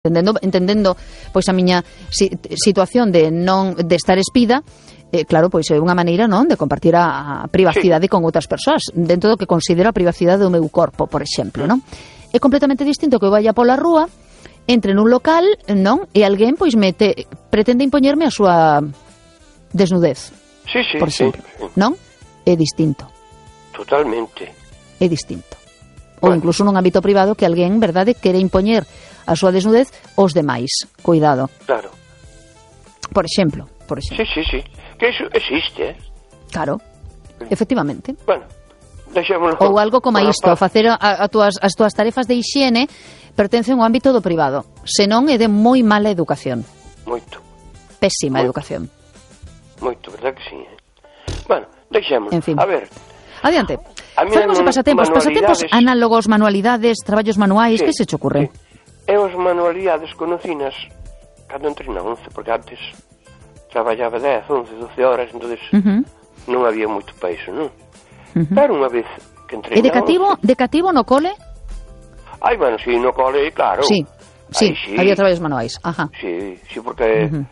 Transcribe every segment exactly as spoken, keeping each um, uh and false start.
Entendendo, entendendo pois a miña si, situación de non de estar espida, eh, claro, pois é unha maneira, non, de compartir a, a privacidade sí. con outras persoas, dentro do que considero a privacidade do meu corpo, por exemplo, non? É completamente distinto que eu vaya pola rúa, entre nun local, non, e alguén pois mete pretende impoñerme a súa desnudez. Sí, sí, por exemplo, sí. non? É distinto. Totalmente. É distinto. Ou bueno. Incluso nun ámbito privado que alguén, verdade, quere impoñer a súa desnudez aos demais. Cuidado. Claro. Por exemplo, por exemplo. Sí, sí, sí. Que iso existe, eh? Claro. Efectivamente. Bueno, deixémoslo. Ou algo como isto, facer a, a tuas, as túas tarefas de hixiene pertencen ao ámbito do privado. Senón é de moi mala educación. Moito. Pésima Moito. educación. Moito, verdad que sí, eh? Bueno, deixémoslo. En fin. A ver. Adiante. Falamos de pasatempos, pasatempos análogos, manualidades, traballos manuais, sí, que se che ocurre? Sí. Eu as manualidades conocinas cando entrei na once, porque antes traballaba dez, once, doce horas, entonces uh-huh. non había moito para iso, non? Uh-huh. Pero unha vez que entrei e de cativo, de cativo no cole? Ai, bueno, si, sí, no cole, claro. Sí, sí, Ay, sí. había traballos manuais, ajá. Sí, sí, porque uh-huh.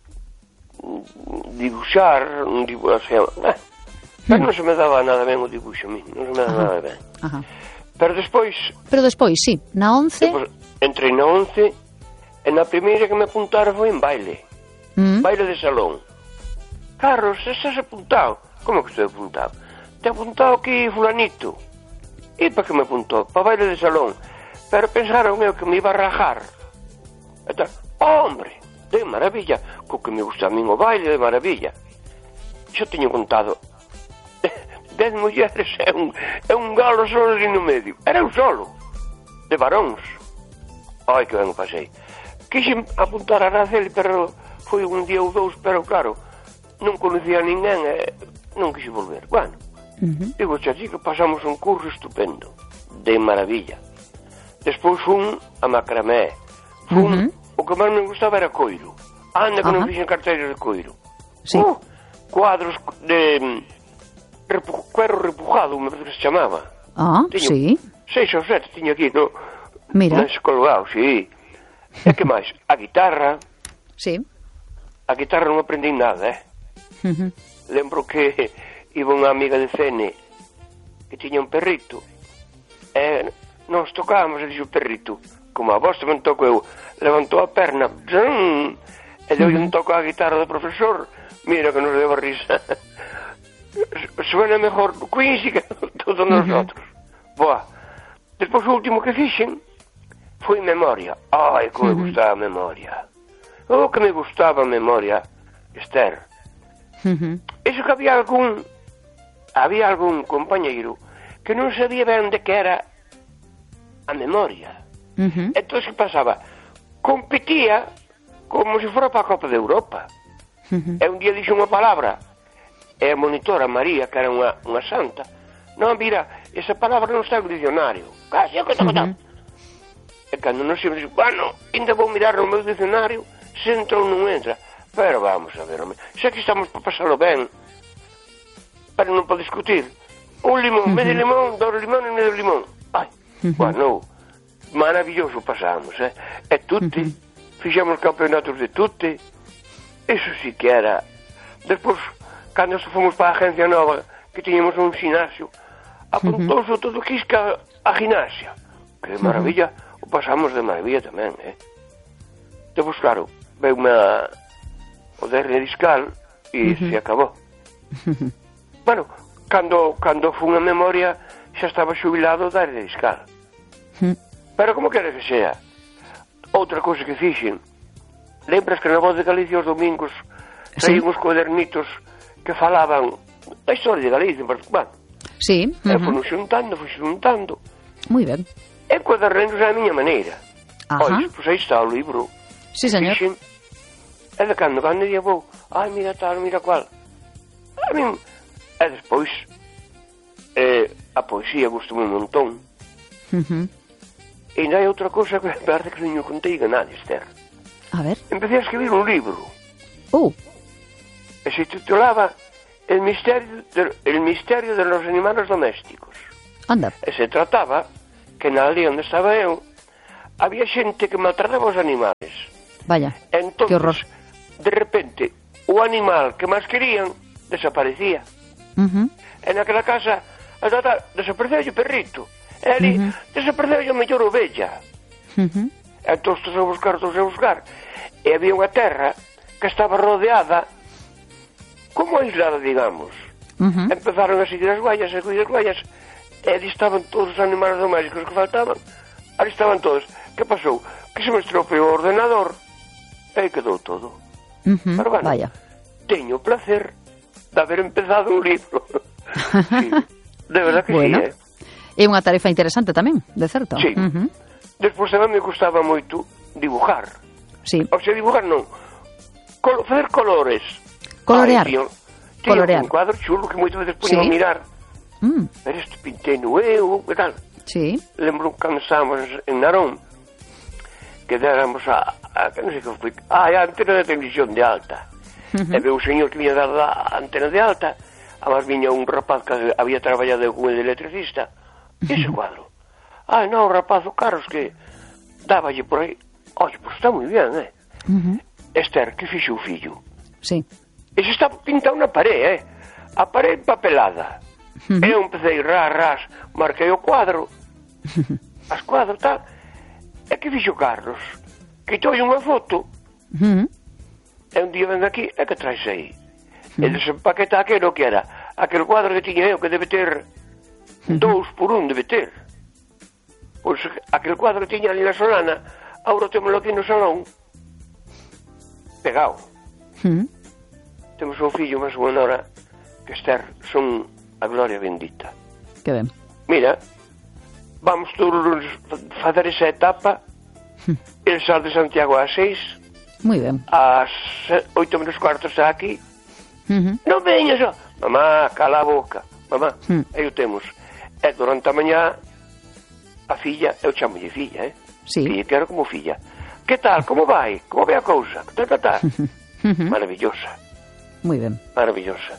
dibuixar, un dibuixo, o sea, eh, pero uh-huh. non se me daba nada ben o dibuixo a mí, non se me daba ajá. nada ben. Ajá. Pero despois... Pero despois, sí, na once... Despois, entrei na once e na primeira que me apuntaron foi en baile. Mm. Baile de salón. Carlos, estás apuntado? Como que estou apuntado? Te apuntado aquí fulanito. E para que me apuntou? Para baile de salón. Pero pensaron eu que me iba a rajar. E tal, oh, hombre, de maravilla. Co que me gusta a min o baile, de maravilla. Xo teño contado dez mulleres e un, e un galo solo ali no medio. Era eu solo, de varóns. Ai, que ben o pasei. Quixen apuntar a Araceli, pero foi un día ou dous, pero claro, non conocía a ninguén e non quixi volver. Bueno, uh-huh. digo, chachi, que pasamos un curso estupendo, de maravilla. Despois fun a macramé. Fun, uh-huh. o que máis me gustaba era coiro. Anda que uh-huh. non fixen carteiros de coiro. Sí. Uh, cuadros de... Repu, cuero repujado, me parece que se chamaba. Ah, tiño sí. Seis ou sete tiño aquí, no, Mira. no colgado, sí. E que máis? A guitarra. Sí. A guitarra non aprendi nada, eh. Uh-huh. Lembro que iba unha amiga de Cene que tiña un perrito. E nos tocábamos, e dixo o perrito, como a vos tamén toco eu, levantou a perna, zun, e deu uh-huh. un toco á guitarra do profesor. Mira que nos deu a risa. Suena mejor Quincy que todos uh-huh. nosotros. Boa. Despois o último que fixen foi memoria. Ai, como uh-huh. me gustaba a memoria. Oh, que me gustaba a memoria, Esther. Uh-huh. Eso que había algún había algún compañeiro que non sabía ben de que era a memoria. Uh-huh. Entón, que pasaba? Competía como se fora para a Copa de Europa. Uh-huh. E un día dixo unha palabra e a monitora María, que era unha, unha santa, non, mira, esa palabra non está no dicionario. Casi, que está, uh-huh. E cando non se dixo, bueno, ainda vou mirar no meu dicionario se entra ou non entra. Pero vamos a ver, home, xa que estamos para pasarlo ben, pero non para discutir. Un limón, uh-huh. medio limón, dos limóns e medio limón. Ai, uh-huh. bueno, maravilloso pasamos, eh? E tutte, uh-huh. fixemos campeonatos de tutte, eso sí que era. Despois, cando fomos para a agencia nova, que tiñamos un ginasio, apuntouse uh-huh. todo quisca a gimnasia. Que maravilla, uh-huh. o pasamos de maravilla tamén, eh? Depois, claro, veume a, o de hernia discal e uh-huh. se acabou. Uh-huh. Bueno, cando, cando fun a memoria, xa estaba xubilado da hernia discal. Uh-huh. Pero como quere que sea? Outra cousa que fixen, lembras que na Voz de Galicia os domingos traían sí. uns cuadernitos que falaban da historia de Galicia, bueno. Sí. Uh-huh. E fui xuntando, fui xuntando. Moi ben. E cuadernetos é a miña maneira. Ajá. Pois, pois aí está o libro. Sí, señor. Fixen, e de cando, cando día vou, ai, mira tal, mira cual. A mí, e despois, eh, a poesía gustoume un montón. Uh-huh. E ainda hai outra cousa que parece que non contei a nadie, Esther. A ver. Empecé a escribir un libro. Uh. E se titulaba El misterio de, El misterio de los animales domésticos. Anda. E se trataba que na aldea onde estaba eu había xente que maltrataba os animales. Vaya, entonces, que horror. De repente, o animal que máis querían desaparecía. Uh-huh. En aquela casa, desapareceu o perrito. E ali, uh-huh. desapareceu a mellor ovella. Uh-huh. Entón, todos a buscar, todos a buscar. E había unha terra que estaba rodeada como aislada, digamos. Uh-huh. Empezaron a seguir as guayas, a seguir as guayas, e ali estaban todos os animales domésticos que faltaban. Ali estaban todos. Que pasou? Que se me estropeou o ordenador e aí quedou todo. Uh-huh. Pero bueno, vaya. Teño o placer de haber empezado un libro. Sí, de verdad que bueno, sí, eh? É unha tarefa interesante tamén, de certo. Sí. Uh-huh. Despois tamén me gustaba moito dibujar. Sí. O sea, dibujar non. Col facer colores. Colorear. Ai, tío, tío, Colorear. Un cuadro chulo que moitas veces poño sí. a mirar. Mm. Pero este pintei no eu, e tal. Sí. Lembro cando estábamos en Narón, que déramos a, a que non sei que foi, a, a antena de televisión de alta. Uh-huh. E veo o señor que viña dar a antena de alta, además viña un rapaz que había traballado con el electricista, e ese cuadro. Ah, non, o rapaz, o Carlos, que dáballe por aí. Oye, pois está moi bien, eh? Uh-huh. Esther, que fixo o fillo? Sí. Ese está pintado na parede, eh? A parede papelada. Uh-huh. Eu empecé ras, ras, marquei o cuadro, as cuadros, tal. E que fixo Carlos? Quitoulle unha foto, uh-huh. e un día ven aquí, e que traes aí? Uh-huh. E desempaqueta aquelo que era, aquel cuadro que tiña eu, que debe ter uh-huh. dous por un, debe ter. Pois aquel cuadro que tiña ali na Solana, agora témolo aquí no salón, pegado. Uh-huh. Temos un fillo, máis unha nora, que Esther, son a gloria bendita. Que ben. Mira, vamos todos fazer esa etapa, uh-huh. el sal de Santiago ás seis, moi ben. ás oito menos cuarto está aquí. Uh-huh. Non veñas, ó. Mamá, cala a boca. Mamá, uh-huh. aí o temos. E durante a mañá, a filla, eu chamolle filla, eh? Sí. Filla, quero como filla. Que tal, como vai? Como vai a cousa? Ta, ta, ta. Uh-huh. Maravillosa. Moi ben. Maravillosa.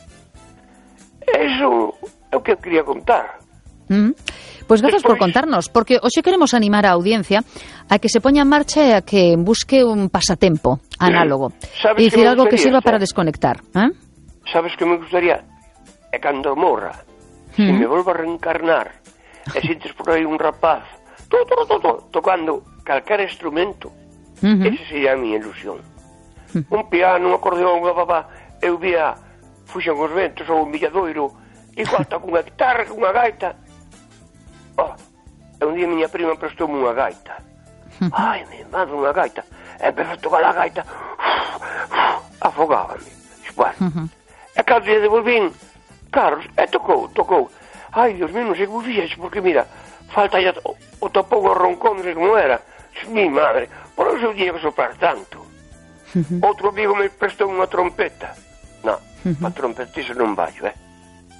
Eso é o que eu quería contar. Uh-huh. Pois grazas Despois... por contarnos, porque hoxe queremos animar a audiencia a que se poña en marcha e a que busque un pasatempo análogo. Sabes E dicir que algo que sirva ser? para desconectar. ¿Eh? Sabes que me gustaría? É cando morra, uh-huh. se me volva a reencarnar, e sintes por aí un rapaz to, to, to, to, tocando calquer instrumento, uh-huh. ese sería a miña ilusión. Uh-huh. Un piano, un acordeón, bla, bla, bla. Eu vía Fuxan os ventos ou un Villadoiro, igual toca unha guitarra, unha gaita. Oh, e un día miña prima prestoume unha gaita. Ai, me manda unha gaita. E empezou a tocar a gaita. Afogábame. Bueno. E cada día devolvín, Carlos, e tocou, tocou. Ai, Dios mío, non sei como fixexe, porque mira, falta ya o, o topou o roncón, non sei como era. Mi madre, por eso eu tiña que soprar tanto. Outro amigo me prestou unha trompeta. Non, para trompetista non vallo, eh.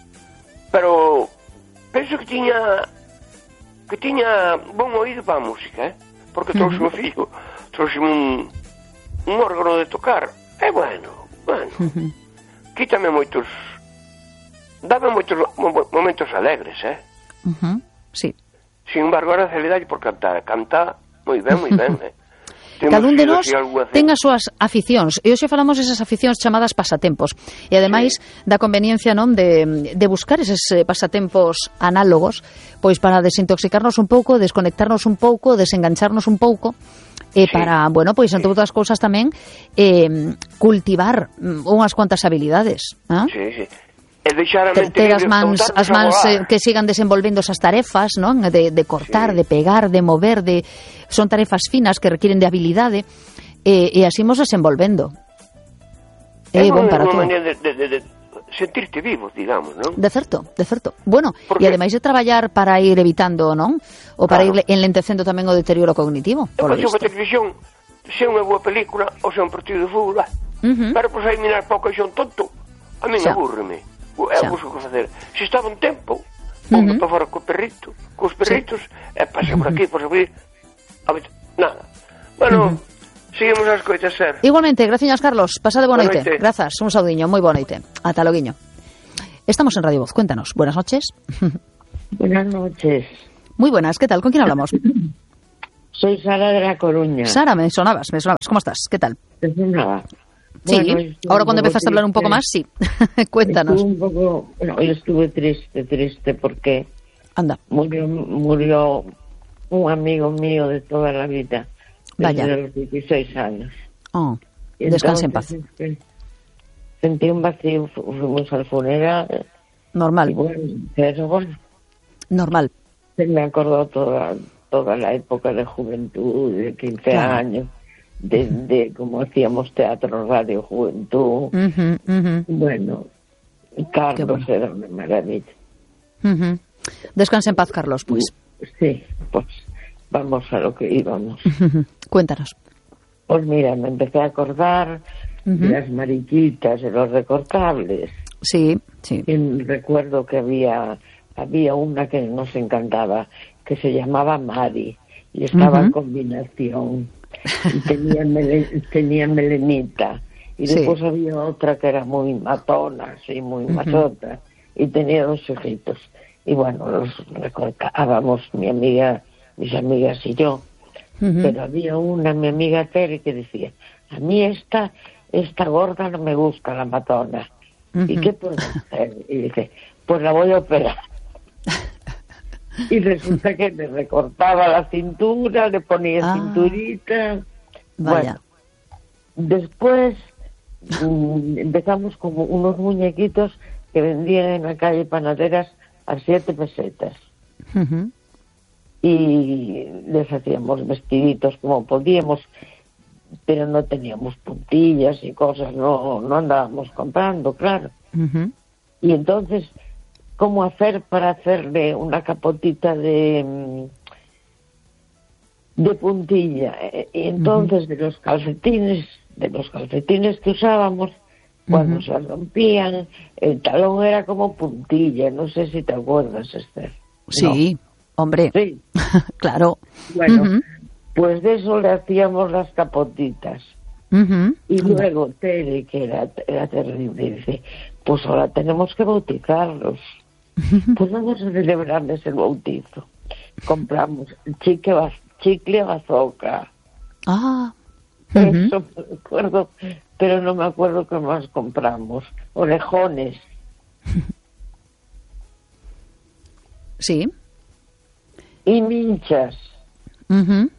Pero penso que tiña que tiña bon oído para a música, eh? Porque trouxe o fillo, trouxe un, un órgano de tocar. É bueno, bueno. Quítame moitos, dame moitos momentos alegres, eh? Uh-huh. Sí. Sin embargo, ahora celidade por cantar. Canta moi ben, moi ben, eh? Cada un de nós ten as súas aficións e hoxe falamos desas aficións chamadas pasatempos e ademais sí. da conveniencia non de, de buscar eses pasatempos análogos pois para desintoxicarnos un pouco, desconectarnos un pouco, desengancharnos un pouco e sí. para, bueno, pois entre outras cousas tamén eh, cultivar unhas cuantas habilidades, ¿no? Sí, sí. Ter, ter as mans, as mans eh, que sigan desenvolvendo esas tarefas, non? De, de cortar, sí. de pegar, de mover, de son tarefas finas que requieren de habilidade e, e así imos desenvolvendo. É eh, bon para todo. É unha todo. maneira de, de, de, de sentirte vivo, digamos, non? De certo, de certo. Bueno, e ademais de traballar para ir evitando, non? O para claro. ir enlentecendo tamén o deterioro cognitivo, por lo visto. visto. A televisión, se unha boa película ou se un partido de fútbol, uh-huh. pero por aí mirar pouco e son tonto, a mí aburreme. Eu busco que facer. Se estaba un tempo, pongo uh-huh. para fora co perrito, cos perritos, sí. e pase por aquí, por aquí, a ver, nada. Bueno, uh-huh. seguimos as coitas, Ser. Igualmente, graciñas, Carlos. Pasade boa noite. noite. Grazas, un saudiño, moi boa noite. Ata loguiño. Estamos en Radio Voz, cuéntanos. Buenas noches. Buenas noches. Muy buenas, ¿qué tal? ¿Con quién hablamos? Soy Sara de La Coruña. Sara, me sonabas, me sonabas. ¿Cómo estás? ¿Qué tal? ¿Te sonaba? Sí, Bueno, ahora cuando empezaste a hablar un poco más, sí. Cuéntanos. Estuve un poco, bueno, yo estuve triste, triste porque Anda. murió, murió un amigo mío de toda la vida, Vaya. desde los dieciséis años. Oh, Y descanse en paz. entonces, este, sentí un vacío, fu- fuimos al funeral, y Normal, bueno, pero bueno, normal. se me acordó toda, toda la época de juventud, de quince Claro. años, de, de cómo hacíamos teatro, radio, juventud. Ujú, ujú, Bueno, Carlos bueno. era una maravilla. ujú. Descanse en paz, Carlos, pues. Sí, pues vamos a lo que íbamos. Cuéntanos. Pues mira, me empecé a acordar Ujú. de las mariquitas, de los recortables. Sí, sí. Y recuerdo que había había una que nos encantaba, que se llamaba Mari, y estaba en Ujú. combinación, y tenía, mele- tenía melenita. Y Sí. después había otra que era muy matona, así, muy machota, y tenía dos hijitos. Y bueno, los recortábamos, mi amiga, mis amigas y yo. Ujú. Pero había una, mi amiga Tere, que decía, a mí esta, esta gorda no me gusta, la matona. ¿Y Ujú. qué puedo hacer? Y dice, pues la voy a operar. Y resulta que le recortaba la cintura, le ponía Ah. cinturita. Vaya. Bueno, después mm, empezamos como unos muñequitos que vendían en la calle Panaderas a siete pesetas. Ujú. Y les hacíamos vestiditos como podíamos, pero no teníamos puntillas y cosas, no, no andábamos comprando, claro. Ujú. Y entonces, ¿cómo hacer para hacerle una capotita de mm, de puntilla? Eh, Y entonces de los calcetines, de los calcetines que usábamos, cuando Ujú. se rompían, el talón era como puntilla, no sé si te acuerdas, Esther. Sí, hombre. No. Sí. Claro. Bueno, Ujú. pues de eso le hacíamos las capotitas. Ujú. Y Anda. luego Tere, que era, era terrible, dice, pues ahora tenemos que bautizarlos. Pues vamos a celebrarles el bautizo. Compramos chicle, baz- chicle bazooka. Ah. Ujú. Eso me acuerdo, pero no me acuerdo qué más compramos. Orejones. Sí. Y minchas. Ujú.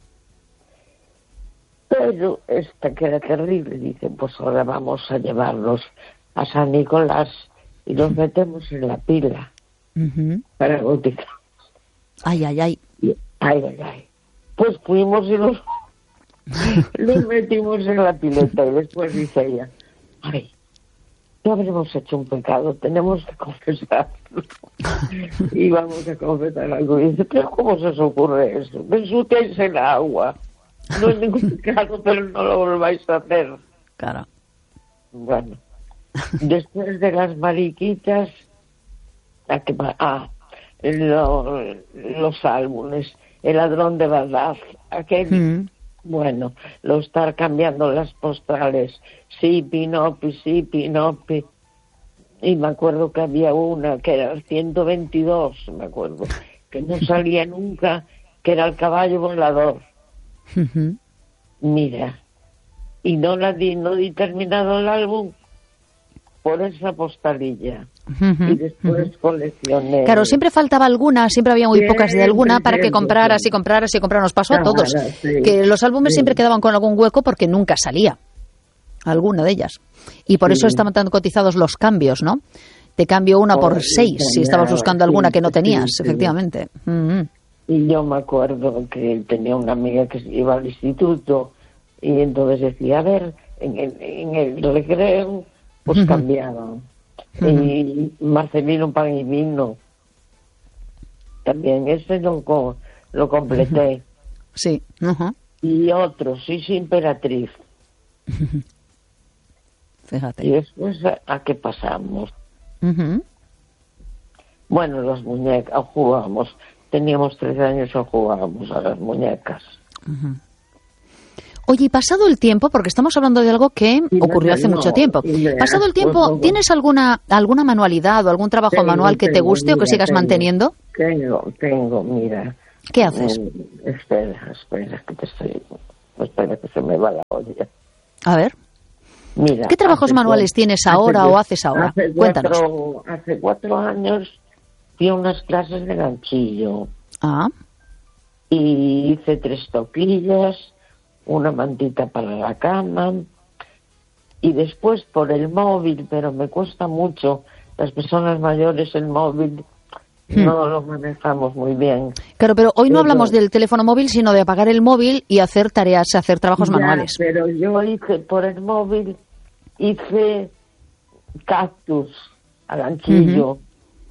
Pero esta que era terrible, dice, pues ahora vamos a llevarlos a San Nicolás y los metemos en la pila Ujú. para bautizar. Ay, ay, ay. Y, ay, ay, ay. Pues fuimos y los, los metimos en la pileta y después dice ella, ay, no habremos hecho un pecado, tenemos que confesarlo. Y vamos a confesar algo. Y dice, pero ¿cómo se os ocurre eso? Ensuciáis el agua. No es ningún pecado, pero no lo volváis a hacer. Claro. Bueno, después de las mariquitas, ¿a qué pa- ah, lo- los álbumes, el ladrón de verdad, aquel, Mm. bueno, lo estar cambiando las postales, sí, Pinopi, sí, Pinopi, y me acuerdo que había una que era el ciento veintidós, me acuerdo, que no salía nunca, que era el caballo volador. Ujú. Mira, y no la di, no di terminado el álbum por esa postalilla. Ujú. Y después coleccioné. Claro, siempre faltaba alguna, siempre había muy Siempre, pocas de alguna para que siempre, compraras y siempre. compraras y compraras. Nos pasó a Claro, todos. sí. Que los álbumes Sí. siempre quedaban con algún hueco porque nunca salía alguna de ellas. Y por Sí. eso estaban tan cotizados los cambios, ¿no? Te cambio una por Por- seis si estabas ya, buscando sí, alguna que no sí, tenías, sí. efectivamente. Ujú. Y yo me acuerdo que tenía una amiga que iba al instituto y entonces decía, a ver, en el, en el recreo, pues Ujú. cambiaban. Y Marcelino Pan y Vino, también ese lo, co- lo completé. Sí. Ujú. Y otro, sí, sí, Emperatriz. Fíjate. Y después, ¿a, a qué pasamos? Ujú. Bueno, las muñecas, jugábamos. Teníamos trece años y jugábamos a las muñecas. Oye, y pasado el tiempo, porque estamos hablando de algo que Sí, ocurrió no, hace no, mucho tiempo. y me- Pasado el pues, tiempo, pues, ¿tienes alguna alguna manualidad o algún trabajo Tengo, manual que te tengo, guste o que mira, sigas tengo, manteniendo? Tengo, tengo, mira. ¿Qué haces? Eh, espera, espera, que te estoy... Espera, que se me va la olla. A ver. Mira, ¿Qué trabajos manuales cuatro, tienes ahora hace, o haces ahora? Hace Cuéntanos. Cuatro, hace cuatro años fui a unas clases de ganchillo. Ah. Y hice tres toquillas, una mantita para la cama. Y después por el móvil, pero me cuesta mucho. Las personas mayores el móvil hmm. no lo manejamos muy bien. Claro, pero hoy no pero, hablamos del teléfono móvil, sino de apagar el móvil y hacer tareas, hacer trabajos ya, manuales. Pero yo hice por el móvil, hice cactus a ganchillo. Uh-huh.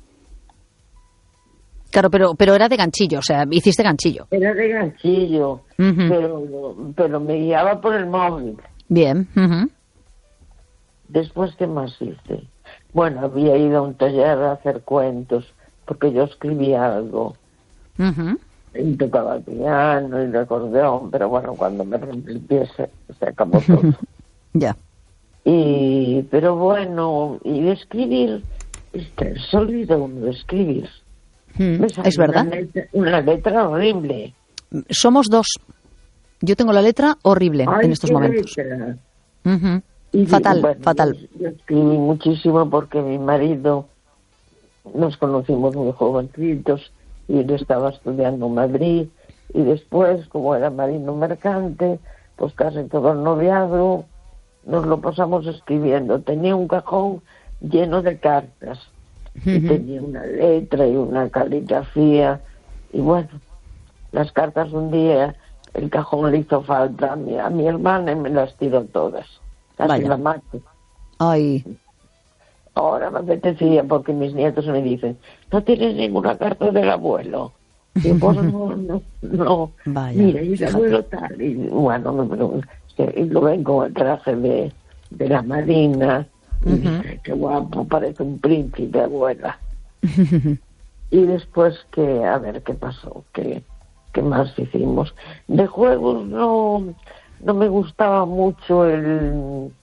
Claro, pero pero era de ganchillo, o sea, hiciste ganchillo. Era de ganchillo, uh-huh. pero, pero me guiaba por el móvil. Bien. Uh-huh. Después, ¿qué más hice? Bueno, había ido a un taller a hacer cuentos, porque yo escribía algo. Uh-huh. Y tocaba el piano y el acordeón, pero bueno, cuando me rompí el pie se, se acabó todo. Ya. Y, pero bueno, y de escribir, este, se olvida uno de escribir. Mm, es verdad. Una letra, una letra horrible. Somos dos. Yo tengo la letra horrible Ay, en estos momentos. Uh-huh. Y, fatal, bueno, fatal. Yo, yo escribí muchísimo porque mi marido, nos conocimos muy jovencitos y él estaba estudiando en Madrid, y después, como era marino mercante, pues casi todo el noviazgo nos lo pasamos escribiendo. Tenía un cajón lleno de cartas. Y uh-huh. tenía una letra y una caligrafía, y bueno, las cartas un día el cajón le hizo falta a mi, a mi hermana y me las tiró todas, casi Vaya. la mato. Ay. Ahora me apetecía porque mis nietos me dicen, ¿no tienes ninguna carta del abuelo? Y yo, pues no, no, no. Vaya, mira, y el abuelo tal, y bueno, me preguntan, y lo ven con el traje de, de la marina. Y uh-huh. dice, qué guapo, parece un príncipe, abuela. Y después, que a ver qué pasó, qué, qué más hicimos. De juegos no, no me gustaba mucho el,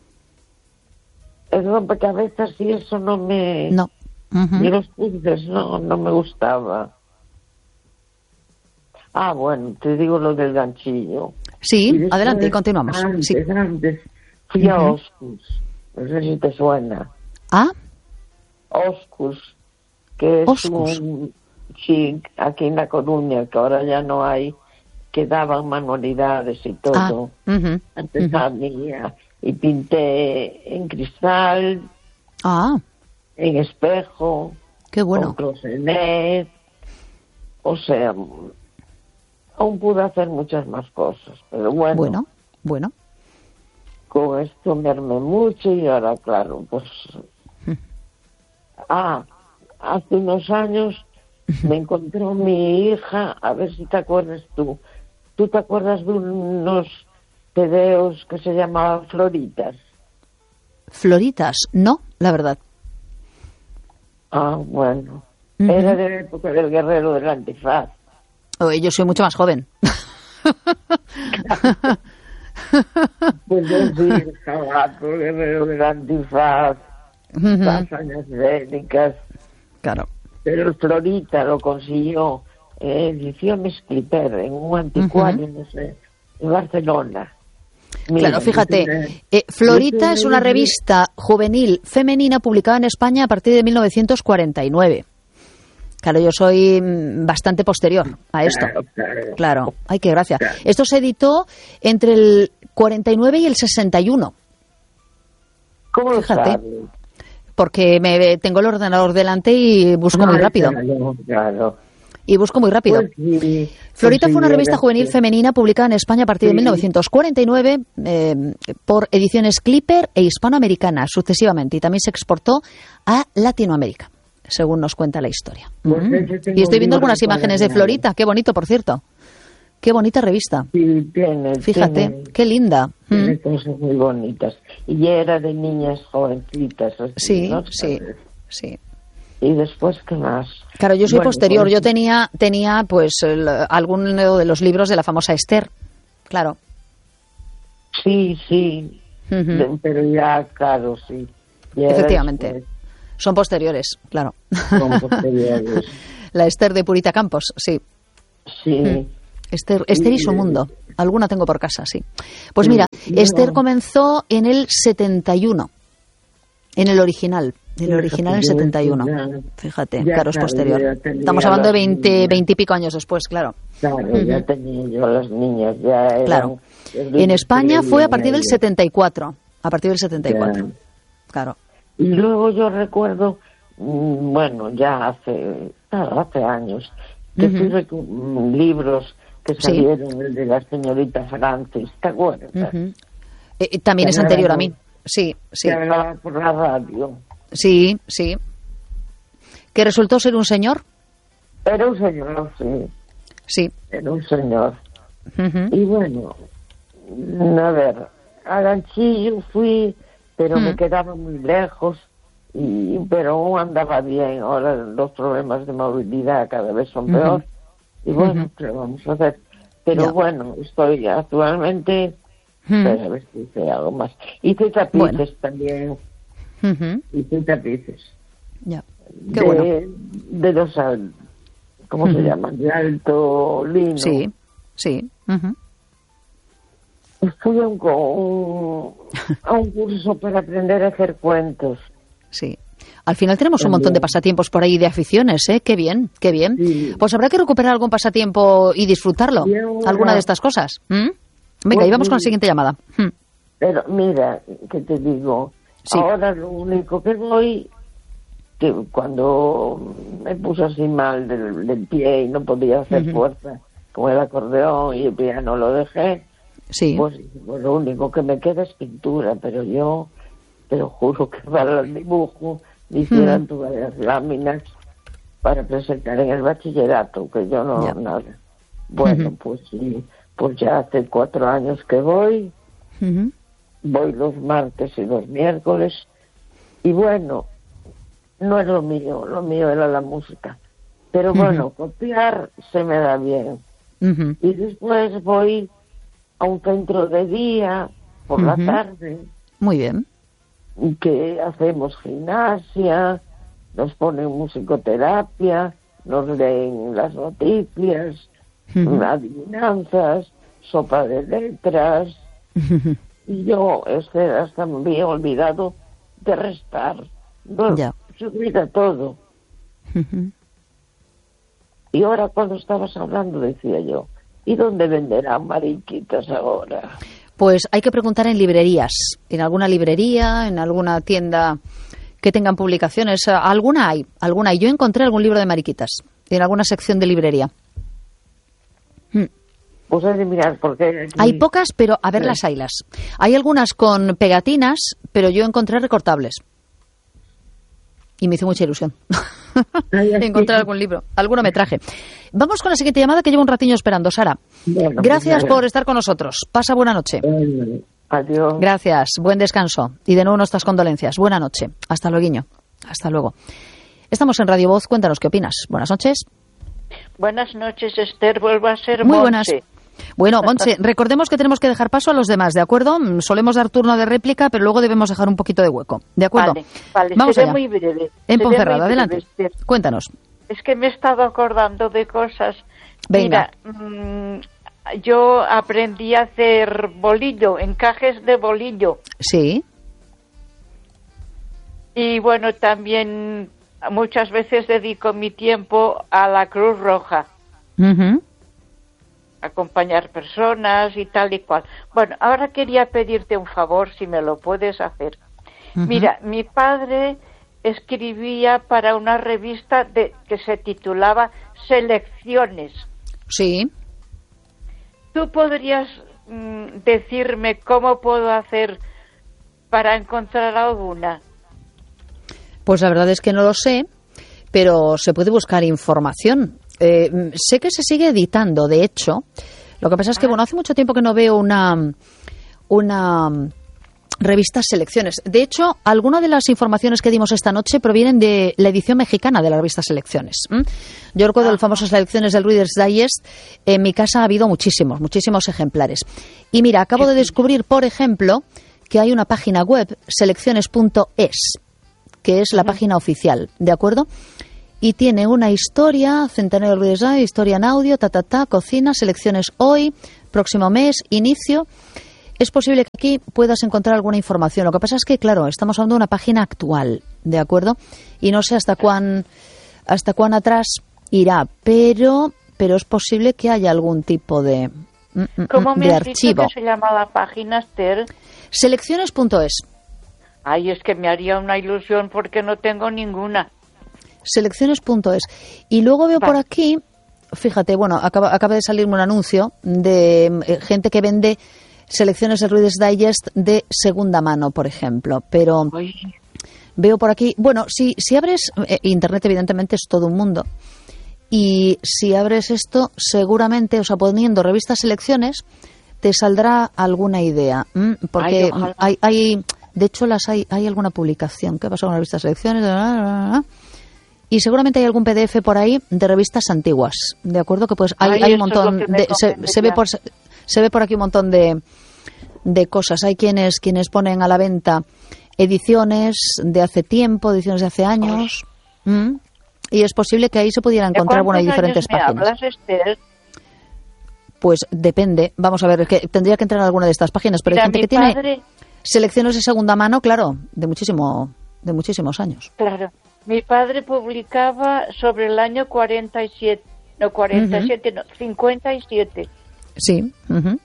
el rompecabezas y eso no me... No. Uh-huh. Y los puzzles no, no me gustaba. Ah, bueno, te digo lo del ganchillo. Sí, después, adelante, continuamos. Antes, sí. antes fui uh-huh. a Oscus. No sé si te suena. ¿Ah? Oscus, que es Oscus. un sí, aquí en La Coruña, que ahora ya no hay, que daban manualidades y todo. Ah, uh-huh, artesanía. Uh-huh. Y pinté en cristal, ah. en espejo, qué bueno. con crocenet. O sea, aún pude hacer muchas más cosas, pero bueno. Bueno, bueno. Con esto me armé mucho y ahora, claro, pues... Ah, hace unos años me encontró mi hija, a ver si te acuerdas tú. ¿Tú te acuerdas de unos tebeos que se llamaban Floritas? Floritas, no, la verdad. Ah, bueno. Uh-huh. Era de la época del guerrero del antifaz. Oh, yo soy mucho más joven. Pues yo sí, el jabato, el guerrero del antifaz, uh-huh. las hazañas bélicas. Claro. Pero el Florita lo consiguió eh, ediciones Clipper en un anticuario, uh-huh. no sé, en Barcelona. Mira, claro, fíjate, eh, Florita es una revista juvenil femenina publicada en España a partir de mil novecientos cuarenta y nueve. Claro, yo soy bastante posterior a esto. Claro, claro. Claro. Ay, qué gracia. Claro. Esto se editó entre el cuarenta y nueve y el sesenta y uno. ¿Cómo lo Fíjate. sabes? Porque me tengo el ordenador delante y busco Ay, muy rápido. Claro, claro. Y busco muy rápido. Pues sí, Florita pues fue una sí, revista juvenil sí. femenina publicada en España a partir sí. de mil novecientos cuarenta y nueve eh, por ediciones Clipper e Hispanoamericana sucesivamente, y también se exportó a Latinoamérica, según nos cuenta la historia. Pues mm. Y estoy viendo algunas imágenes de Florita, qué bonito, por cierto. Qué bonita revista. Sí, tiene. Fíjate, tiene, qué linda. Tiene mm. cosas muy bonitas. Y era de niñas jovencitas. Así, sí, ¿no? sí, sí. Y después, ¿qué más? Claro, yo soy bueno, posterior. pues... Yo tenía, tenía pues, el, algún de los libros de la famosa Esther. Claro. Sí, sí. Uh-huh. De, pero ya, claro, sí. Ya efectivamente. Después. Son posteriores, claro. Son posteriores. La Esther de Purita Campos, sí. Sí. Mm. Esther, Esther y su mundo. Alguna tengo por casa, sí. Pues mira, no. Esther comenzó en el setenta y uno. En el original. En el original en el setenta y uno. Fíjate, ya, claro, es posterior. Estamos hablando de veinte, veinte y pico años después, claro. Claro, uh-huh. ya tenía yo a las niñas. Ya eran, claro. En España fue a partir del setenta y cuatro. A partir del setenta y cuatro. Ya. Claro. Y luego yo recuerdo, bueno, ya hace, claro, hace años, que uh-huh. fui recu- libros que salieron, sí. el de la señorita Francis, ¿te acuerdas? Uh-huh. Eh, también que es anterior por, a mí. Sí, sí. Que hablaba por la radio. Sí, sí. ¿Que resultó ser un señor? Era un señor, sí. Sí. Era un señor. Uh-huh. Y bueno, a ver, a Ganchillo fui, pero uh-huh. me quedaba muy lejos, y pero aún andaba bien. Ahora los problemas de movilidad cada vez son uh-huh. peor. Y bueno, uh-huh. ¿qué vamos a hacer? Pero yeah. bueno, estoy actualmente... Uh-huh. Pero a ver si hice algo más. Hice tapices bueno. también. Uh-huh. Hice tapices. Ya. Qué de, bueno. De los... ¿Cómo uh-huh. se llaman? De alto lino. Sí, sí. Uh-huh. Fui a un, un, a un curso para aprender a hacer cuentos. Sí. Al final tenemos un montón de pasatiempos por ahí, de aficiones, ¿eh? Qué bien, qué bien. Sí. Pues habrá que recuperar algún pasatiempo y disfrutarlo. Y ahora, alguna de estas cosas. ¿Mm? Venga, y vamos con la siguiente llamada. Hmm. Pero mira, que te digo, sí. ahora lo único que voy, que cuando me puse así mal del, del pie y no podía hacer uh-huh. fuerza con el acordeón y el piano lo dejé, sí. pues, pues lo único que me queda es pintura, pero yo te lo juro que para el dibujo me hicieran uh-huh. todas las láminas para presentar en el bachillerato, que yo no, yeah. nada. Bueno, uh-huh. pues sí. Pues ya hace cuatro años que voy, uh-huh. voy los martes y los miércoles, y bueno, no es lo mío, lo mío era la música, pero uh-huh. bueno, copiar se me da bien. Uh-huh. Y después voy a un centro de día, por uh-huh. la tarde. Muy bien. Que hacemos gimnasia, nos ponen musicoterapia, nos leen las noticias, Uh-huh. adivinanzas, sopa de letras, uh-huh. y yo este, hasta me había olvidado de restar. No, yeah. se olvida todo. Uh-huh. Y ahora cuando estabas hablando decía yo, ¿y dónde venderán mariquitas ahora? Pues hay que preguntar en librerías, en alguna librería, en alguna tienda que tengan publicaciones. Alguna hay, alguna hay. Yo encontré algún libro de mariquitas en alguna sección de librería. Pues hay que mirar, porque aquí... Hay pocas, pero a ver, sí. las haylas. Hay algunas con pegatinas, pero yo encontré recortables. Y me hizo mucha ilusión. Encontrar algún libro. Alguno me traje. Vamos con la siguiente llamada, que llevo un ratiño esperando. Sara, bueno, gracias pues por estar con nosotros. Pasa buena noche. Bueno, adiós. Gracias, buen descanso. Y de nuevo nuestras condolencias. Buena noche. Hasta luego, guiño. Hasta luego. Estamos en Radio Voz. Cuéntanos qué opinas. Buenas noches. Buenas noches, Esther. Vuelvo a ser Muy Montse. Buenas. Bueno, Montse, recordemos que tenemos que dejar paso a los demás, ¿de acuerdo? Solemos dar turno de réplica, pero luego debemos dejar un poquito de hueco, ¿de acuerdo? Vale, vale. Vamos Seré allá. muy breve. En Ponferrada, adelante. Esther. Cuéntanos. Es que me he estado acordando de cosas. Venga. Mira, mmm, yo aprendí a hacer bolillo, encajes de bolillo. Sí. Y bueno, también muchas veces dedico mi tiempo a la Cruz Roja. Uh-huh. Acompañar personas y tal y cual. Bueno, ahora quería pedirte un favor, si me lo puedes hacer. Uh-huh. Mira, mi padre escribía para una revista de, que se titulaba Selecciones. Sí. ¿Tú podrías mm, decirme cómo puedo hacer para encontrar alguna? Pues la verdad es que no lo sé, pero se puede buscar información. Eh, sé que se sigue editando, de hecho. Lo que pasa es que, bueno, hace mucho tiempo que no veo una, una revista Selecciones. De hecho, algunas de las informaciones que dimos esta noche provienen de la edición mexicana de la revista Selecciones. ¿Mm? Yo recuerdo las famosas Selecciones del Reader's Digest. En mi casa ha habido muchísimos, muchísimos ejemplares. Y mira, acabo de descubrir, por ejemplo, que hay una página web, selecciones punto es, que es la página oficial, ¿de acuerdo? y tiene una historia, Centenario del Reader's Digest, historia en audio, ta, ta, ta, cocina, selecciones hoy, próximo mes, inicio. Es posible que aquí puedas encontrar alguna información. Lo que pasa es que, claro, estamos hablando de una página actual, ¿de acuerdo? Y no sé hasta cuán, hasta cuán atrás irá, pero, pero es posible que haya algún tipo de, ¿Cómo me de has archivo. dicho que se llama la página, Esther? Selecciones punto es. Ay, es que me haría una ilusión porque no tengo ninguna. Selecciones punto es. Y luego veo vale. por aquí, fíjate, bueno, acaba, acaba de salirme un anuncio de eh, gente que vende selecciones de Reader's Digest de segunda mano, por ejemplo. Pero Ay. veo por aquí, bueno, si, si abres, eh, Internet evidentemente es todo un mundo. Y si abres esto, seguramente, o sea, poniendo revistas selecciones, te saldrá alguna idea. ¿m? Porque Ay, hay, hay, de hecho, las hay, hay alguna publicación. ¿Qué pasó con las revistas selecciones? Y seguramente hay algún P D F por ahí de revistas antiguas, ¿de acuerdo? Que pues hay, Ay, hay un esto es lo montón, que me de, se, se ve por se ve por aquí un montón de, de cosas. Hay quienes quienes ponen a la venta ediciones de hace tiempo, ediciones de hace años, ¿m? Y es posible que ahí se pudiera encontrar, bueno, hay diferentes me páginas. Hablas, Esther? Pues depende, vamos a ver, es que tendría que entrar en alguna de estas páginas, pero Mira, hay gente mi que tiene padre, selecciones de segunda mano, claro, de muchísimo, de muchísimos años. claro, mi padre publicaba sobre el año cuarenta y siete, no cuarenta y siete, uh-huh. no, cincuenta y siete. Sí. Uh-huh.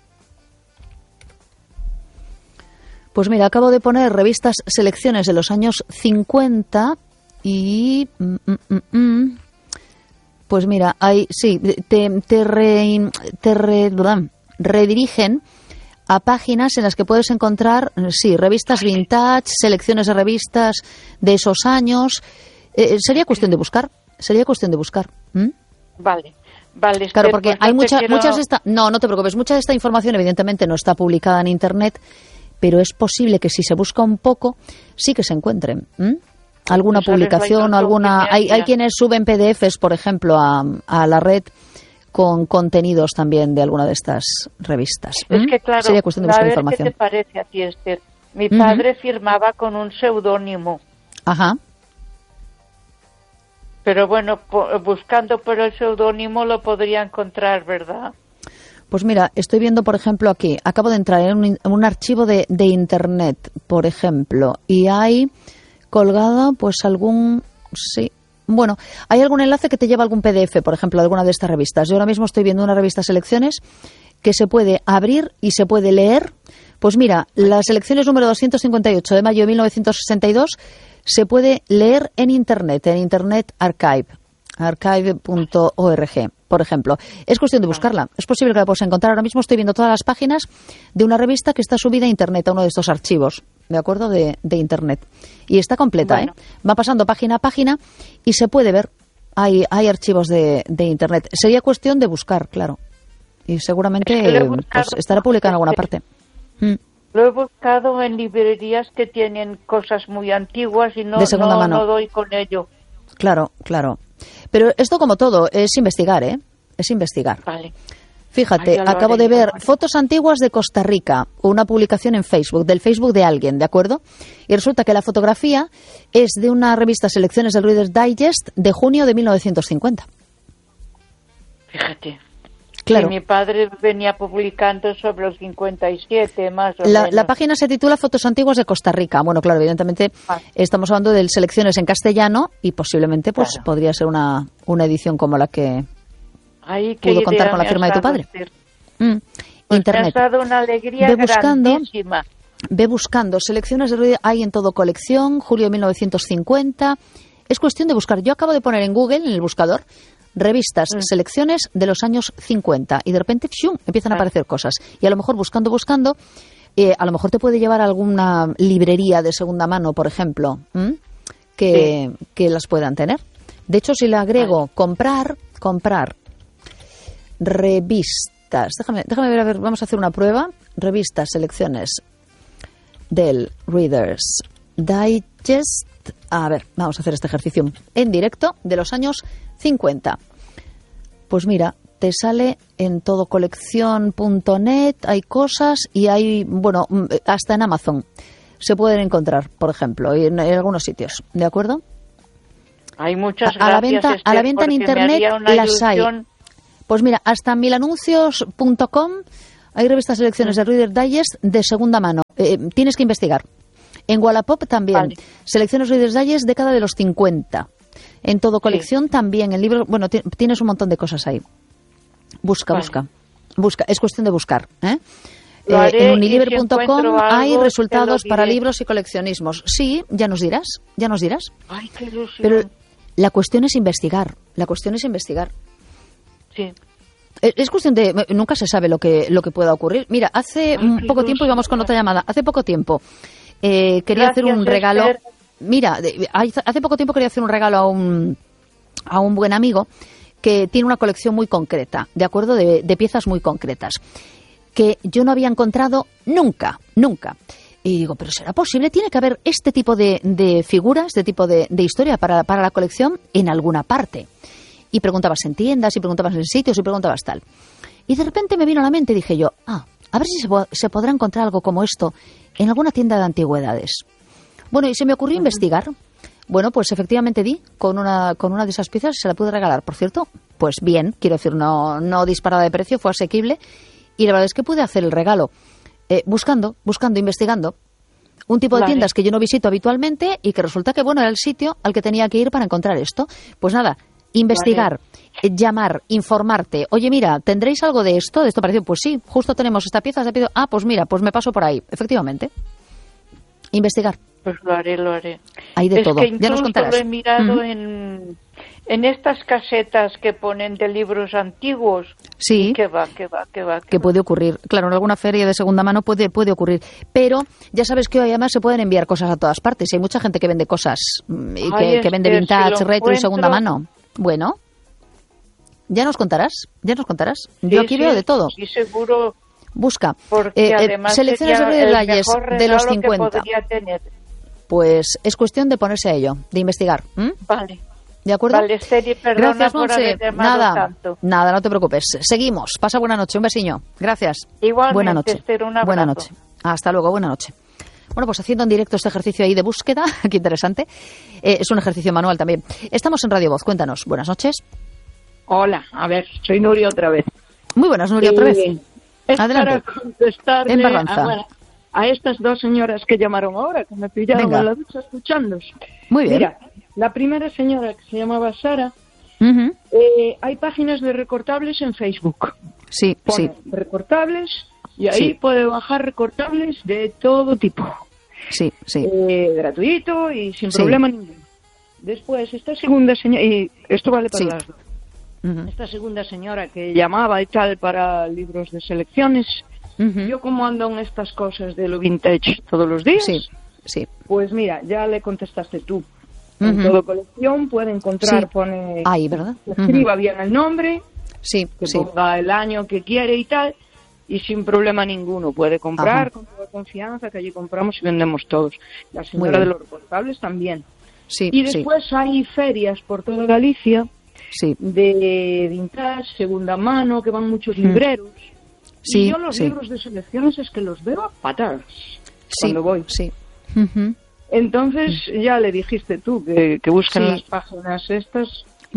Pues mira, acabo de poner revistas selecciones de los años cincuenta y mm, mm, mm, pues mira, hay sí, te te, re, te re, redirigen a páginas en las que puedes encontrar, sí, revistas vintage, selecciones de revistas de esos años. Eh, sería cuestión de buscar, sería cuestión de buscar. ¿Mm? Vale. Vale, claro, porque pues hay no mucha, quiero... muchas de esta, no, no te preocupes, mucha de esta información evidentemente no está publicada en Internet, pero es posible que si se busca un poco sí que se encuentren. ¿Mm? Alguna pues publicación o alguna, hay, hay quienes suben P D Fs, por ejemplo, a, a la red con contenidos también de alguna de estas revistas. ¿Mm? Es que claro, sería cuestión de buscar a ver información. ¿qué te parece a ti, Esther? Mi padre uh-huh. firmaba con un seudónimo. Ajá. Pero bueno, po- buscando por el seudónimo lo podría encontrar, ¿verdad? Pues mira, estoy viendo, por ejemplo, aquí, acabo de entrar en un, en un archivo de, de Internet, por ejemplo, y hay colgado, pues algún, sí, bueno, hay algún enlace que te lleva a algún P D F, por ejemplo, de alguna de estas revistas. Yo ahora mismo estoy viendo una revista Selecciones que se puede abrir y se puede leer. Pues mira, las Selecciones número doscientos cincuenta y ocho de mayo de mil novecientos sesenta y dos se puede leer en Internet, en Internet Archive, archive punto org, por ejemplo. Es cuestión de buscarla. Es posible que la puedas encontrar. Ahora mismo estoy viendo todas las páginas de una revista que está subida a Internet, a uno de estos archivos, ¿de acuerdo? De, de Internet. Y está completa, bueno. ¿eh? Va pasando página a página y se puede ver. Hay, hay archivos de, de Internet. Sería cuestión de buscar, claro. Y seguramente es que pues, estará publicado en alguna parte. Mm. Lo he buscado en librerías que tienen cosas muy antiguas y no, de segunda no, mano. no doy con ello. Claro, claro. Pero esto, como todo, es investigar, ¿eh? Es investigar. Vale. Fíjate, Ay, acabo de ver fotos antiguas de Costa Rica, una publicación en Facebook, del Facebook de alguien, ¿de acuerdo? Y resulta que la fotografía es de una revista Selecciones del Reader's Digest de junio de mil novecientos cincuenta. Fíjate. Claro. Y mi padre venía publicando sobre los cincuenta y siete, más o la, menos. La página se titula Fotos antiguas de Costa Rica. Bueno, claro, evidentemente ah. estamos hablando de Selecciones en castellano y posiblemente pues claro. podría ser una, una edición como la que Ay, pudo contar con la firma de tu padre. Mm. Pues Internet. Me has dado una alegría ve buscando, grandísima. Ve buscando. Selecciones de ruido hay en todo colección, julio de mil novecientos cincuenta. Es cuestión de buscar. Yo acabo de poner en Google, en el buscador, revistas, mm. selecciones de los años cincuenta y de repente ¡shum!, empiezan a aparecer cosas. Y a lo mejor buscando, buscando, eh, a lo mejor te puede llevar a alguna librería de segunda mano, por ejemplo, que, sí. que las puedan tener. De hecho, si le agrego vale. comprar, comprar revistas, déjame, déjame ver, a ver, vamos a hacer una prueba. Revistas, selecciones del Reader's Digest. A ver, vamos a hacer este ejercicio en directo de los años cincuenta. Pues mira, te sale en todo colección punto net, hay cosas y hay, bueno, hasta en Amazon se pueden encontrar, por ejemplo, y en, en algunos sitios, ¿de acuerdo? Hay muchas a, a la gracias, venta, Esther, a la venta en porque me internet haría una las hay. ilusión. Pues mira, hasta milanuncios punto com hay revistas selecciones de Reader Digest de segunda mano. Eh, tienes que investigar. En Wallapop también. Vale. Selecciones Reader Digest década de los cincuenta. En Todo Colección Sí. también. En libros, bueno, t- tienes un montón de cosas ahí. Busca, Vale. busca. Busca. Es cuestión de buscar. ¿eh? Lo Eh, haré, en y unilever punto com si encuentro hay algo, resultados te lo para diré. libros y coleccionismos. Sí, ya nos dirás. Ya nos dirás. Ay, qué ilusión. Pero la cuestión es investigar. La cuestión es investigar. Sí. Es cuestión de... Nunca se sabe lo que, lo que pueda ocurrir. Mira, hace Ay, poco qué tiempo, íbamos con otra llamada, hace poco tiempo eh, quería Gracias, hacer un regalo... Esther. Mira, de- hace poco tiempo quería hacer un regalo a un, a un buen amigo que tiene una colección muy concreta, ¿de acuerdo? De, de piezas muy concretas, que yo no había encontrado nunca, nunca. Y digo, pero ¿será posible? Tiene que haber este tipo de, de figuras, este tipo de, de historia para, para la colección en alguna parte. Y preguntabas en tiendas, y preguntabas en sitios, y preguntabas tal. Y de repente me vino a la mente y dije yo, ah, a ver si se, po- se podrá encontrar algo como esto en alguna tienda de antigüedades. Bueno, y se me ocurrió investigar. Bueno, pues efectivamente di con una, con una de esas piezas, se la pude regalar. Por cierto, pues bien, quiero decir, no, no disparada de precio, fue asequible. Y la verdad es que pude hacer el regalo. Eh, buscando, buscando, investigando. Un tipo de Vale. tiendas que yo no visito habitualmente y que resulta que, bueno, era el sitio al que tenía que ir para encontrar esto. Pues nada, investigar, eh, llamar, informarte. Oye, mira, ¿tendréis algo de esto? ¿De esto parecido? Pues sí, justo tenemos esta pieza. Esta pieza. Ah, pues mira, pues me paso por ahí. Efectivamente. Investigar. Pues lo haré, lo haré. Hay de es todo. que Ya nos incluso contarás. lo he mirado Ujú. en, en estas casetas que ponen de libros antiguos. Sí. Que va, que va, que va. Que va. puede ocurrir. Claro, en alguna feria de segunda mano puede, puede ocurrir. Pero ya sabes que hoy además se pueden enviar cosas a todas partes. Hay mucha gente que vende cosas mm, y Ay, que, que vende Esther, vintage, si lo retro y segunda encuentro. mano. Bueno, ya nos contarás. Ya nos contarás. Sí, Yo aquí sí, veo de todo. Sí, seguro. Busca. Porque Eh, eh, además selecciones de sería el detalles mejor de los regalo que cincuenta. podría tener. Pues es cuestión de ponerse a ello, de investigar. ¿m? Vale. ¿De acuerdo? Vale, Esther, y perdona Gracias, por Monse. haber llamado Nada, tanto. nada, no te preocupes. Seguimos. Pasa buena noche. Un besiño. Gracias. Igualmente, buena noche. Esther, un abrazo. Buena noche. Hasta luego. Buena noche. Bueno, pues haciendo en directo este ejercicio ahí de búsqueda, qué interesante. Eh, es un ejercicio manual también. Estamos en Radio Voz. Cuéntanos. Buenas noches. Hola, a ver, soy Nuria otra vez. Muy buenas, Nuria, otra vez. Eh, es Adelante. para contestarle En Barranza. a, bueno, a estas dos señoras que llamaron ahora, que me pillaron Venga. en la ducha escuchándos. Muy bien. Mira, la primera señora, que se llamaba Sara, Ujú. eh, hay páginas de recortables en Facebook. Sí, sí, Pone recortables y ahí Sí. puede bajar recortables de todo tipo. sí, sí. Eh, gratuito y sin Sí. problema ninguno. Después, esta segunda señora, y esto vale para Sí. las dos. Ujú. Esta segunda señora que llamaba y tal para libros de selecciones, Ujú. yo como ando en estas cosas de lo vintage todos los días, Sí, sí. pues mira, ya le contestaste tú. En Ujú. todo colección puede encontrar, Sí. pone, Ahí, ¿verdad? que escriba bien el nombre, Sí, que sí. ponga el año que quiere y tal, y sin problema ninguno puede comprar Ajá. con toda confianza, que allí compramos y vendemos todos. La Muy señora bien. de los recortables también. Sí, Y sí, después hay ferias por toda Galicia sí. de vintage, segunda mano, que van muchos libreros. Sí, y yo los sí. libros de selecciones es que los veo a patadas Sí, cuando voy. sí. Ujú. Entonces ya le dijiste tú que, que busquen Sí. las páginas estas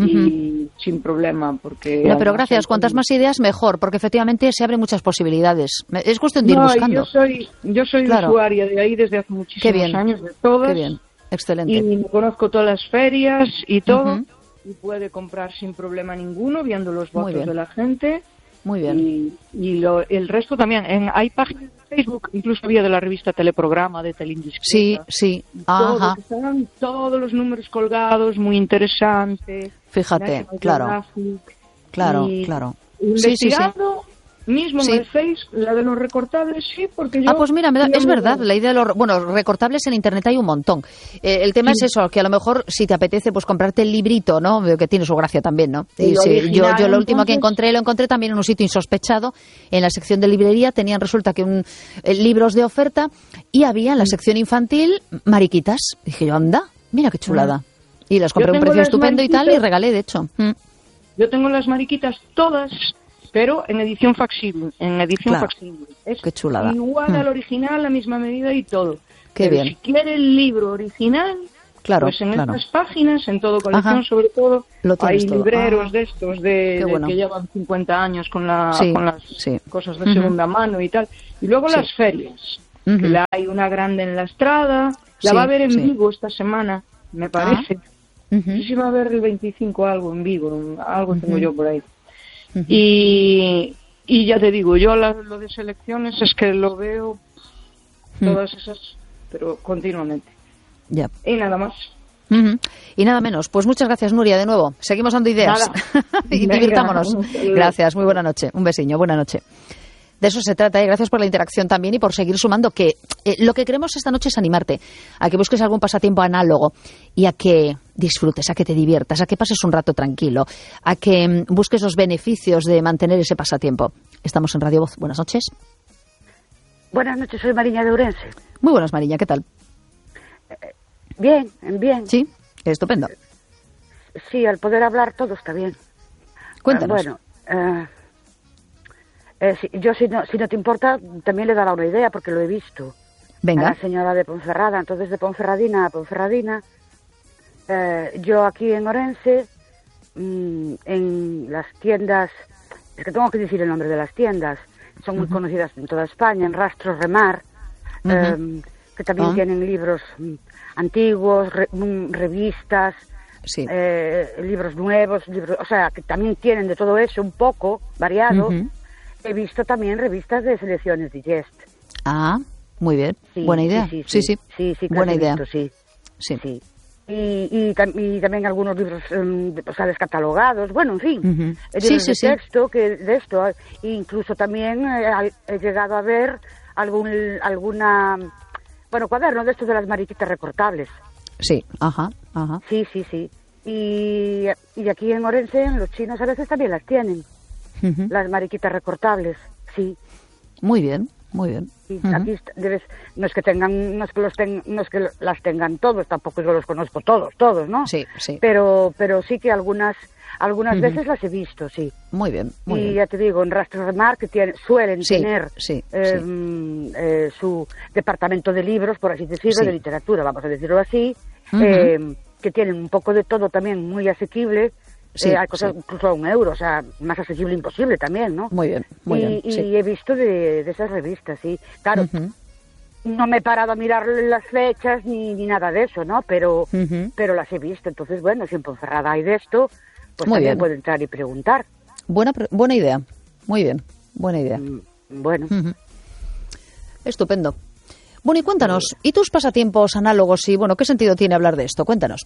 y sin problema, porque... No, pero además gracias. hay- Cuantas más ideas, mejor, porque efectivamente se abren muchas posibilidades. Es cuestión de ir No, y buscando. yo soy, yo soy Claro. usuaria de ahí desde hace Qué muchísimos bien. años, de todas. Qué bien. Excelente. Y me conozco todas las ferias y todo. Ujú. Y puede comprar sin problema ninguno, viendo los Muy votos bien. de la gente. Muy bien. Y, y lo, el resto también. En, hay páginas de Facebook, incluso había de la revista Teleprograma, de Telindiscreta. Sí, sí. Todo, Ajá. que estaban todos los números colgados, muy interesante. Fíjate, National claro. Geographic. Claro, Y claro. Sí, sí, sí. Investigando, mismo Sí. en el Face, la de los recortables, sí, porque yo... Ah, pues mira, me da- yo es me- verdad, la idea de los... Bueno, recortables en Internet hay un montón. Eh, el tema es eso, que a lo mejor si te apetece pues comprarte el librito, ¿no? Que tiene su gracia también, ¿no? El Y sí, original, yo, yo lo último que entonces- encontré, lo encontré también en un sitio insospechado, en la sección de librería, tenían resulta que un eh, libros de oferta y había en la sección infantil mariquitas. Dije yo, anda, mira qué chulada. Y las compré a un tengo precio las estupendo y tal y mariquitas- regalé, de hecho. Mm. Yo tengo las mariquitas todas, pero en edición facsimile, en edición Claro. facsimile. Es Qué chulada. igual Mm. al original, la misma medida y todo. Qué Pero bien. si quiere el libro original, Claro, pues en claro. estas páginas, en todo colección, Ajá. sobre todo, Lo tienes hay todo. libreros Ah. de estos de, de bueno. que llevan cincuenta años con, la, Sí, con las sí. cosas de Uh-huh. segunda mano y tal. Y luego Sí. las ferias, Uh-huh. que la hay una grande en la Estrada, la Sí, va a ver en sí. Vigo esta semana, me parece. Uh-huh. No sé si va a haber el veinticinco algo en Vigo, algo tengo Uh-huh. yo por ahí. Uh-huh. Y, y ya te digo, yo la- lo de selecciones es que lo veo todas esas, pero continuamente. Ya. Y nada más. Uh-huh. Y nada menos. Pues muchas gracias, Nuria, de nuevo. Seguimos dando ideas. Nada. Y Venga. divirtámonos. Gracias, muy buena noche. Un besiño, buena noche. De eso se trata, ¿eh? Gracias por la interacción también y por seguir sumando, que eh, lo que queremos esta noche es animarte a que busques algún pasatiempo análogo y a que disfrutes, a que te diviertas, a que pases un rato tranquilo, a que mm, busques los beneficios de mantener ese pasatiempo. Estamos en Radio Voz. Buenas noches. Buenas noches, soy Mariña de Ourense. Muy buenas, Mariña, ¿qué tal? Bien, bien. Sí, estupendo. Sí, al poder hablar todo está bien. Cuéntanos. Eh, bueno, eh, eh, si- yo si no, si no te importa, también le dará una idea porque lo he visto. Venga. A la señora de Ponferrada, entonces de Ponferradina a Ponferradina. Eh, yo aquí en Orense, mm, en las tiendas, es que tengo que decir el nombre de las tiendas, son muy conocidas en toda España, en Rastros Remar, Ujú. eh, que también Ah. tienen libros mm, antiguos, re- mm, revistas, Sí. eh, libros nuevos, libros, o sea, que también tienen de todo eso un poco variado. Ujú. He visto también revistas de selecciones Digest. Ah, muy bien. Sí, Buena idea. Sí, Sí, sí, sí. sí, sí, que Buena las he idea. visto, sí. Sí. Sí. Y, y, tam- y también algunos libros, em, de- o sea, descatalogados, bueno, en fin, Ujú. eh, Sí, libros sí, de sí. texto, que de esto, eh, incluso también eh, al- he llegado a ver algún, alguna, bueno, cuaderno de estos de las mariquitas recortables, Sí, ajá, ajá. sí, sí, sí, y, y aquí en Orense, los chinos a veces también las tienen, Ujú. las mariquitas recortables, sí. Muy bien, muy bien. Sí, Ujú. aquí est- debes, no es que tengan, no es que los ten- no es que las tengan todos, tampoco yo los conozco todos, todos, ¿no? Sí, sí. Pero, pero sí que algunas, algunas Ujú. veces las he visto, sí. Muy bien, muy y bien. ya te digo, en Rastros Remar que tienen, suelen Sí, tener sí, eh, sí. mm, eh, su departamento de libros, por así decirlo, Sí. de literatura, vamos a decirlo así, Ujú. eh, que tienen un poco de todo también muy asequible. Sí, Eh, hay cosas sí. incluso a un euro, o sea, más asequible imposible también, ¿no? Muy bien, muy y, bien. y Sí. he visto de, de esas revistas, sí. Claro, Ujú. no me he parado a mirar las fechas ni, ni nada de eso, ¿no? Pero, Ujú. pero las he visto. Entonces, bueno, si en Ponferrada hay de esto, pues Muy también bien. puedo entrar y preguntar. Buena, pre- buena idea. Muy bien, buena idea. Mm, Bueno, Ujú. Estupendo. Bueno, y cuéntanos, ¿y tus pasatiempos análogos? Y bueno, ¿qué sentido tiene hablar de esto? Cuéntanos.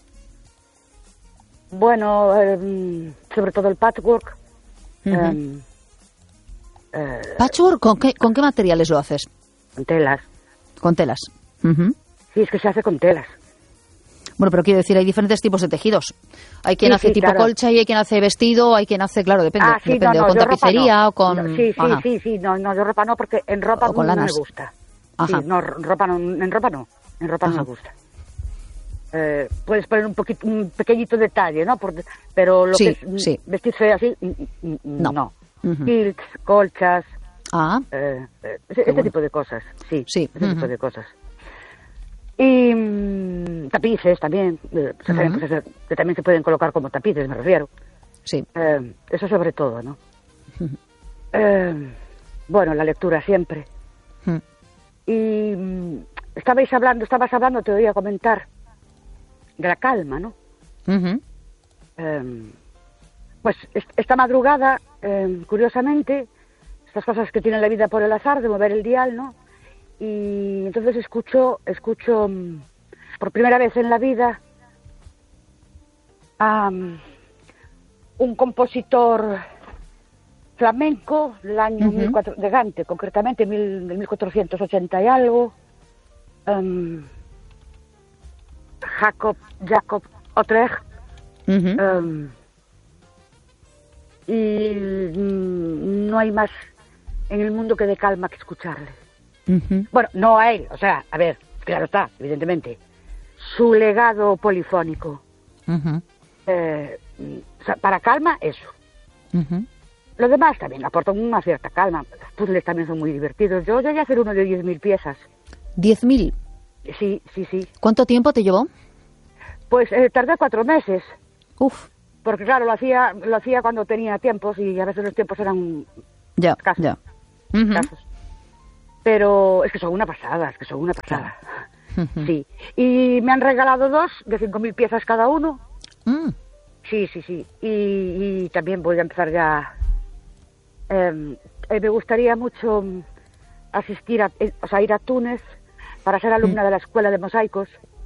bueno, eh, sobre todo el patchwork. Ujú. eh, eh, Patchwork, ¿con qué, ¿con qué materiales lo haces? con telas. Con telas. Ujú. Sí, es que se hace con telas. Bueno, pero quiero decir, hay diferentes tipos de tejidos. Hay quien Sí, hace sí, tipo claro. colcha y hay quien hace vestido, hay quien hace, claro, depende, ah, sí, depende, no, o no, con yo ropa tapicería no. o con... No, sí, sí, Ajá. sí, sí, no, no, yo ropa no, porque en ropa O con no lanas. me gusta. Ajá. Sí, no, ropa no, en ropa no, en ropa no Ajá. me gusta. Eh, puedes poner un poquito, un pequeñito detalle, ¿no? Por- pero lo Sí, que es mm, sí. vestirse así, mm, mm, mm, No. no. Ujú. Silks, colchas, Ah, eh, eh, ese- este bueno. tipo de cosas, sí, Sí, ese ujú. tipo de cosas. Y mm, tapices también, eh, se saben Ujú. cosas que también se pueden colocar como tapices, me refiero. sí. Eh, eso sobre todo, ¿no? Eh, bueno, la lectura siempre. Mm. Y mm, estabais hablando, estabas hablando, te oía comentar de la calma, ¿no? Ujú. Eh, pues est- esta madrugada, eh, curiosamente, estas cosas que tiene la vida por el azar, de mover el dial, ¿no? Y entonces escucho, escucho mm, por primera vez en la vida a mm, un compositor flamenco del año Ujú. mil cuatro de Gante, concretamente mil, del mil cuatrocientos ochenta y algo, em, Jacob, Jacob Otrecht, Ujú. em, y mm, no hay más en el mundo que de calma que escucharle. Ujú. Bueno, no a él, o sea, a ver, claro está, evidentemente, su legado polifónico. Ujú. Eh, o sea, para calma, eso. Ujú. Lo demás también aporta una cierta calma. Los puzzles también son muy divertidos. Yo llegué a hacer uno de diez mil piezas. Diez mil. Sí, sí, sí. ¿Cuánto tiempo te llevó? Pues eh, tardé cuatro meses. Uf. Porque claro, lo hacía lo hacía cuando tenía tiempos y a veces los tiempos eran ya, escasos. Ya. Uh-huh. escasos. Pero es que son una pasada, es que son una pasada. Uh-huh. Sí. Y me han regalado dos de cinco mil piezas cada uno. Mm. Sí, sí, sí. Y, y también voy a empezar ya. Eh, eh, me gustaría mucho asistir a, eh, o sea, ir a Túnez para ser alumna mm. de la escuela de mosaicos.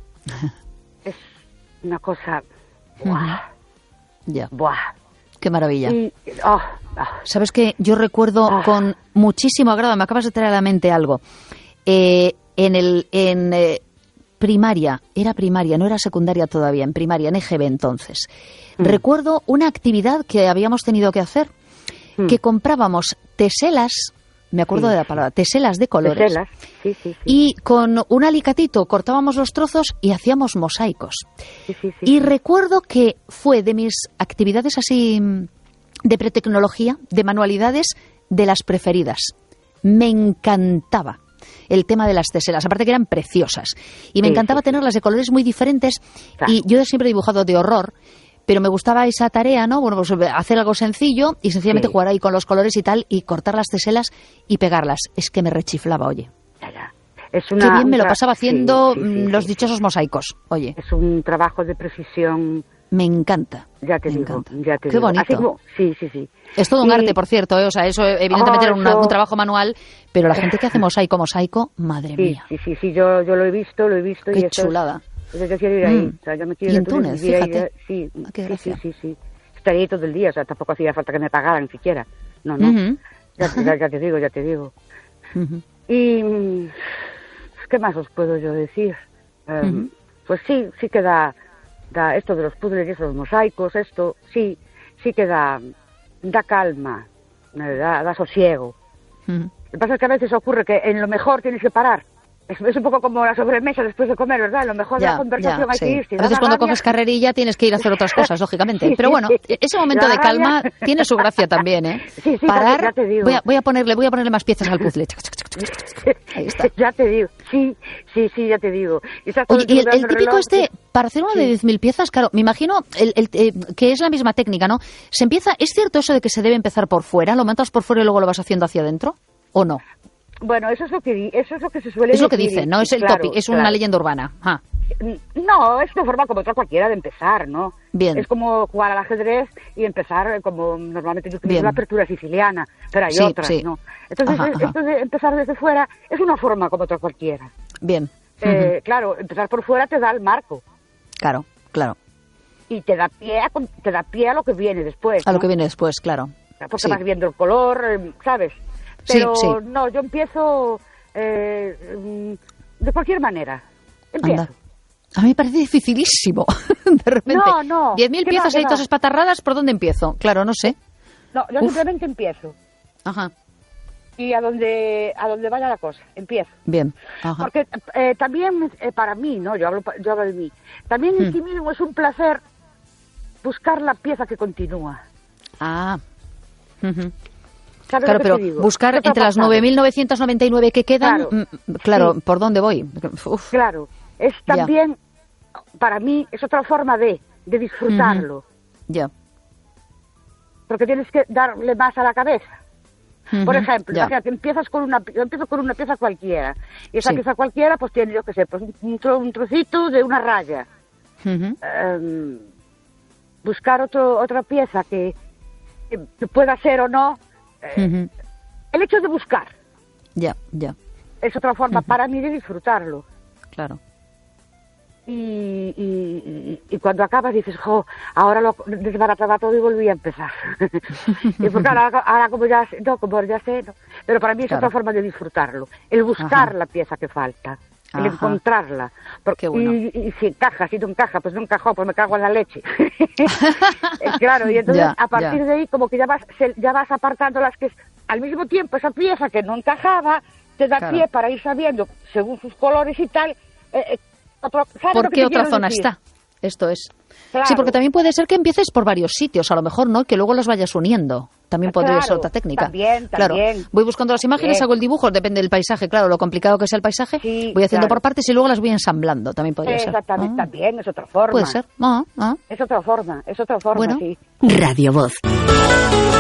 Es una cosa. ¡Buah! Ya. ¡Buah! Qué maravilla. Y, oh, oh. ¿Sabes qué? Yo recuerdo oh. con muchísimo agrado, me acabas de traer a la mente algo. Eh, en el en eh, primaria, era primaria, no era secundaria todavía, en primaria, en E G B entonces. Mm. Recuerdo una actividad que habíamos tenido que hacer, mm. que comprábamos teselas, me acuerdo sí, de la palabra, teselas de colores. Teselas, sí, sí, sí. Y con un alicatito cortábamos los trozos y hacíamos mosaicos. Sí, sí, sí, y sí. recuerdo que fue de mis actividades así de pretecnología, de manualidades, de las preferidas. Me encantaba el tema de las teselas, aparte que eran preciosas. Y me sí, encantaba sí, tenerlas de colores muy diferentes. Claro. Y yo siempre he dibujado de horror, pero me gustaba esa tarea, ¿no? Bueno, pues hacer algo sencillo y sencillamente sí. jugar ahí con los colores y tal, y cortar las teselas y pegarlas. Es que me rechiflaba, oye. Ya, ya. Es una, Qué bien me lo pasaba haciendo sí, sí, sí, los sí, dichosos sí. mosaicos, oye. Es un trabajo de precisión. Me encanta. Ya te me digo, encanta. ya te Qué digo. bonito. Así como, sí, sí, sí. Es todo un y... arte, por cierto, ¿eh? O sea, eso evidentemente oh, era una, eso... un trabajo manual, pero la gente que hace mosaico, mosaico, madre sí, mía. Sí, sí, sí, yo, yo lo he visto, lo he visto. Qué y esto chulada. Es, yo quiero ir ahí, mm. o sea, yo me quiero y ir en Túnez, ir fíjate. Ahí, sí, ah, qué sí, sí, gracia. sí, sí. Estaría ahí todo el día, o sea, tampoco hacía falta que me pagaran siquiera. No, no, uh-huh. ya, ya, ya te digo, ya te digo. Uh-huh. Y, ¿qué más os puedo yo decir? Um, uh-huh. Pues sí, sí que da, da esto de los puzzles y esos mosaicos, esto, sí, sí que da, da calma, da, da sosiego. Uh-huh. Lo que pasa es que a veces ocurre que en lo mejor tienes que parar. Es, es un poco como la sobremesa después de comer, ¿verdad? Lo mejor ya, de la conversación ya, hay sí. que irse. A veces cuando rabia... coges carrerilla tienes que ir a hacer otras cosas, lógicamente. Sí, Pero bueno, sí, sí. ese momento la de calma rabia... tiene su gracia también, ¿eh? Sí, sí, Parar, ya te digo. Voy, a, voy, a ponerle, voy a ponerle más piezas al puzzle. Ahí está. Ya te digo, sí, sí, sí, ya te digo. Y, Oye, y el, el típico reloj, este, para hacer uno sí. de diez mil piezas, claro, me imagino el, el, eh, que es la misma técnica, ¿no? Se empieza, ¿es cierto eso de que se debe empezar por fuera? ¿Lo montas por fuera y luego lo vas haciendo hacia adentro? ¿O no? Bueno, eso es lo que eso es lo que se suele decir. Es lo que decir, dicen, ¿no? Es el claro, topic, es claro. una leyenda urbana. Ah. No, es una forma como otra cualquiera de empezar, ¿no? Bien. Es como jugar al ajedrez y empezar como normalmente yo utilizo Bien. la apertura siciliana, pero hay Sí, otras, sí. ¿no? Entonces, Ajá, es- ajá. esto de empezar desde fuera es una forma como otra cualquiera. Bien. Eh, Ujú. Claro, empezar por fuera te da el marco Claro, claro. y te da pie a, con- te da pie a lo que viene después. A lo ¿no? que viene después, claro. Porque Sí. vas viendo el color, eh, ¿sabes? Sí, Pero sí. no, yo empiezo eh, mm, de cualquier manera. Empiezo. Anda. A mí me parece dificilísimo. De repente, No, no. diez mil ¿Qué piezas va, ahí qué todas va? espatarradas, ¿por dónde empiezo? Claro, no sé. No, yo Uf. simplemente empiezo. Ajá, Y a donde a donde vaya la cosa, empiezo. bien. Ajá. Porque eh, también eh, para mí, ¿no? Yo hablo, pa- yo hablo de mí. También en Hmm. sí mismo es un placer buscar la pieza que continúa. Ah. Ujú. ¿Sabes Claro, lo que pero te digo? buscar ¿Qué te ha entre las pasado? nueve mil novecientos noventa y nueve que quedan, Claro. mm, claro, Sí. ¿por dónde voy? Uf, Claro, es Ya. también, para mí, es otra forma de, de disfrutarlo. ya. Porque tienes que darle más a la cabeza. Por Ujú, ejemplo, ya. imagínate, empiezas con una, yo empiezo con una pieza cualquiera. Y esa Sí. pieza cualquiera, pues tiene, yo qué sé, pues un, tro- un trocito de una raya. Ujú, Em, buscar otro, otra pieza que, que pueda ser o no. eh, ujú. El hecho de buscar Ya, ya, es otra forma para mí de disfrutarlo. claro. Y, y, y- y cuando acabas dices, jo, ahora lo desbarataba todo y volví a empezar. Y porque ahora, ahora como ya sé, no, como ya sé, no. Pero para mí es Claro. otra forma de disfrutarlo. El buscar Ajá. la pieza que falta, el Ajá. encontrarla. Porque, Qué bueno. y, y si encaja, si no encaja, pues no encajó, pues me cago en la leche. Eh, claro, y entonces Ya, a partir ya. de ahí como que ya vas, se- ya vas apartando las que al mismo tiempo esa pieza que no encajaba te da Claro. pie para ir sabiendo, según sus colores y tal, eh, eh, otro- ¿sabes lo ¿Por que qué te otra quiero zona decir? está? Esto es. Claro. Sí, porque también puede ser que empieces por varios sitios, a lo mejor, ¿no? Que luego los vayas uniendo. También podría Claro, ser otra técnica. también, Claro. también. Voy buscando las imágenes, Bien. hago el dibujo, depende del paisaje, claro, lo complicado que sea el paisaje. Sí, voy haciendo claro. por partes y luego las voy ensamblando. También podría ser. Exactamente, Ah, también, es otra forma. puede ser. Ah, ah. Es otra forma, es otra forma, Bueno. sí. Radio Voz.